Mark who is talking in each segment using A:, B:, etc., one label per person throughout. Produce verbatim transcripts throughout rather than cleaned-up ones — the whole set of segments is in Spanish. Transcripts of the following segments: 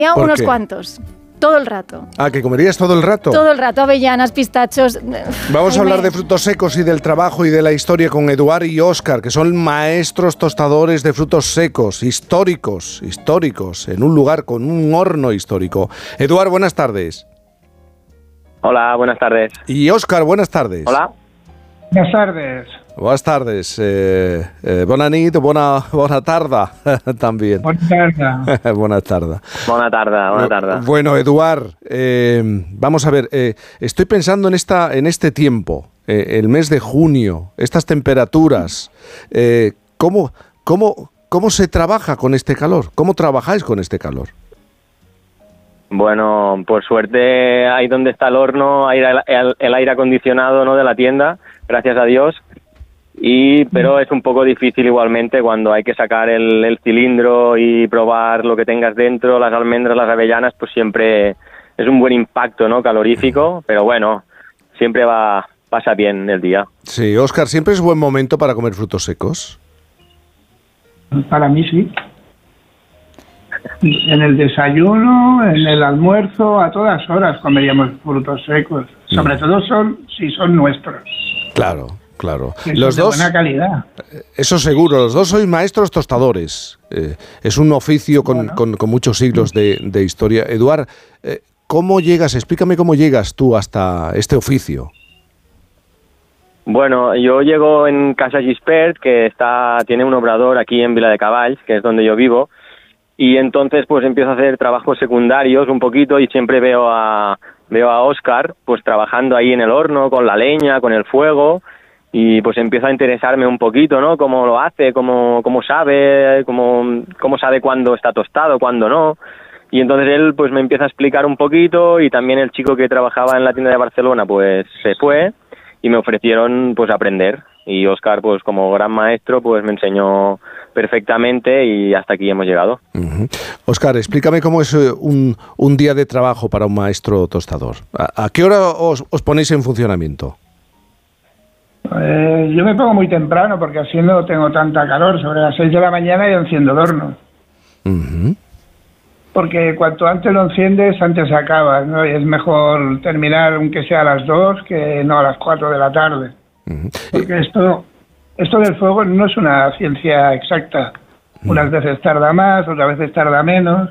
A: ¿Por
B: unos
A: qué?
B: cuantos. Todo el rato.
A: Ah, ¿que comerías todo el rato?
B: Todo el rato, avellanas, pistachos.
A: Vamos
B: Ay,
A: a hablar
B: me...
A: de frutos secos y del trabajo y de la historia con Eduard y Óscar, que son maestros tostadores de frutos secos, históricos, históricos, en un lugar con un horno histórico. Eduard, buenas tardes.
C: Hola, buenas tardes.
A: Y Óscar, buenas tardes.
C: Hola.
D: Buenas tardes.
A: Buenas tardes. Eh, eh, bona nit, buena, buena tarda también.
D: Buenas tardes.
A: Buenas tardes.
C: Buena tarde, buena tarde.
A: Bueno, Eduard, eh, vamos a ver, eh, estoy pensando en esta, en este tiempo, eh, el mes de junio, estas temperaturas. Eh, ¿cómo, cómo, ¿Cómo se trabaja con este calor? ¿Cómo trabajáis con este calor?
C: Bueno, por suerte ahí donde está el horno, hay el, el, el aire acondicionado, ¿no?, de la tienda, gracias a Dios. Y pero es un poco difícil igualmente cuando hay que sacar el, el cilindro y probar lo que tengas dentro, las almendras, las avellanas, pues siempre es un buen impacto, ¿no?, calorífico, pero bueno, siempre va pasa bien el día.
A: Sí, Óscar, ¿siempre es buen momento para comer frutos secos?
D: Para mí sí. En el desayuno, en el almuerzo, a todas horas comeríamos frutos secos. Sobre mm. todo son si son nuestros.
A: Claro. Claro.
D: Que
A: los
D: son
A: dos,
D: de buena calidad.
A: Eso seguro, los dos sois maestros tostadores. Eh, es un oficio con, bueno. con, con muchos siglos de, de historia. Eduard, eh, ¿cómo llegas? Explícame cómo llegas tú hasta este oficio.
C: Bueno, yo llego en Casa Gispert, que está tiene un obrador aquí en Viladecavalls, que es donde yo vivo, y entonces pues empiezo a hacer trabajos secundarios un poquito y siempre veo a veo a Óscar pues trabajando ahí en el horno con la leña, con el fuego. Y pues empiezo a interesarme un poquito, ¿no? Cómo lo hace, cómo, cómo sabe, cómo, cómo sabe cuándo está tostado, cuándo no. Y entonces él pues me empieza a explicar un poquito y también el chico que trabajaba en la tienda de Barcelona pues se fue y me ofrecieron pues aprender. Y Óscar pues como gran maestro pues me enseñó perfectamente y hasta aquí hemos llegado.
A: Uh-huh. Óscar, explícame cómo es un, un día de trabajo para un maestro tostador. ¿A, a qué hora os, os ponéis en funcionamiento?
D: Eh, yo me pongo muy temprano porque así no tengo tanta calor. Sobre las seis de la mañana yo enciendo el horno. Uh-huh. Porque cuanto antes lo enciendes, antes se acaba, ¿no? Y es mejor terminar aunque sea a las dos que no a las cuatro de la tarde. Uh-huh. Porque esto, esto del fuego no es una ciencia exacta. Uh-huh. Unas veces tarda más, otras veces tarda menos.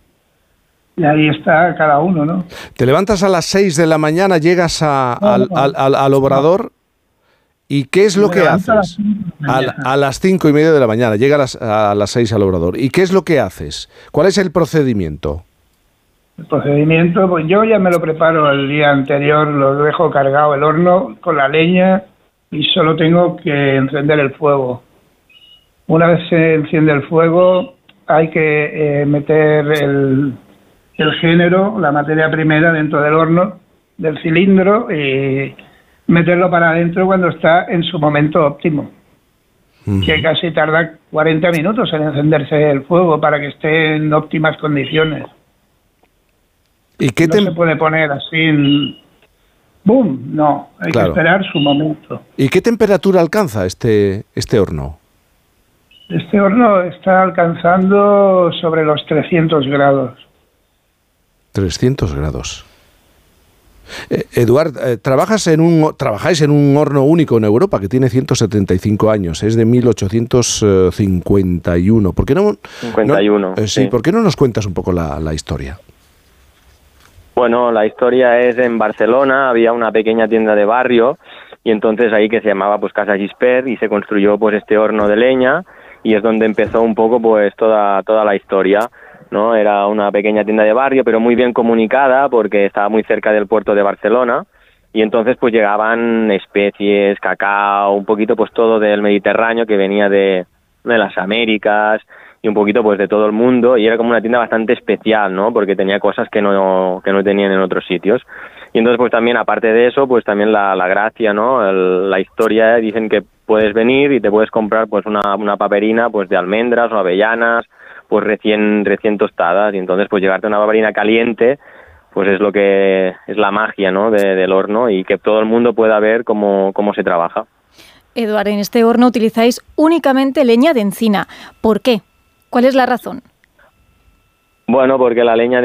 D: Y ahí está cada uno, ¿no?
A: Te levantas a las seis de la mañana, llegas a, no, al, no, al, al, al obrador... ¿Y qué es lo que haces? A, a las cinco y media de la mañana, llega a las, a las seis al obrador. ¿Y qué es lo que haces? ¿Cuál es el procedimiento?
D: El procedimiento, pues yo ya me lo preparo el día anterior, lo dejo cargado el horno con la leña y solo tengo que encender el fuego. Una vez se enciende el fuego, hay que eh, meter el, el género, la materia primera dentro del horno, del cilindro y... meterlo para adentro cuando está en su momento óptimo, uh-huh. que casi tarda cuarenta minutos en encenderse el fuego para que esté en óptimas condiciones.
A: ¿Y qué
D: no
A: te...
D: se puede poner así, ¡boom! No, hay claro. que esperar su momento.
A: ¿Y qué temperatura alcanza este, este horno?
D: Este horno está alcanzando sobre los trescientos grados.
A: trescientos grados. Eh, Eduard, eh, trabajas en un, trabajáis en un horno único en Europa que tiene ciento setenta y cinco años, es de mil ochocientos cincuenta y uno. ¿Por qué no,
C: cincuenta y uno,
A: no, eh, sí,
C: sí.
A: ¿Por qué no nos cuentas un poco la, la historia?
C: Bueno, la historia es en Barcelona, había una pequeña tienda de barrio y entonces ahí que se llamaba pues Casa Gispert y se construyó pues este horno de leña y es donde empezó un poco pues toda, toda la historia. ¿No? Era una pequeña tienda de barrio, pero muy bien comunicada porque estaba muy cerca del puerto de Barcelona y entonces pues llegaban especies, cacao, un poquito pues todo del Mediterráneo que venía de, de las Américas y un poquito pues de todo el mundo y era como una tienda bastante especial, ¿no? Porque tenía cosas que no que no tenían en otros sitios. Y entonces pues también aparte de eso pues también la, la gracia, ¿no? El, la historia, dicen que puedes venir y te puedes comprar pues una, una paperina pues de almendras o avellanas pues recién recién tostadas y entonces pues llevarte una paperina caliente pues es lo que es la magia, ¿no? de, del horno y que todo el mundo pueda ver cómo, cómo se trabaja.
B: Eduard, en este horno utilizáis únicamente leña de encina. ¿Por qué? ¿Cuál es la razón?
C: Bueno, porque la leña de